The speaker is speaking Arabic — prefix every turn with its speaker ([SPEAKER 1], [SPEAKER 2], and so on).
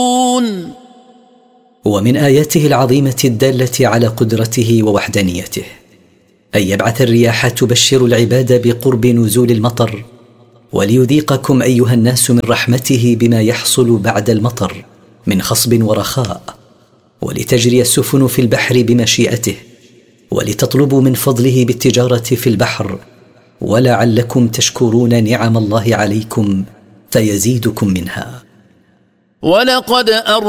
[SPEAKER 1] ومن آياته العظيمة الدالة على قدرته ووحدانيته أن يبعث الرياح تبشر العباد بقرب نزول المطر، وليذيقكم أيها الناس من رحمته بما يحصل بعد المطر من خصب ورخاء، ولتجري السفن في البحر بمشيئته، ولتطلبوا من فضله بالتجارة في البحر، ولعلكم تشكرون نعم الله عليكم فيزيدكم منها.
[SPEAKER 2] ولقد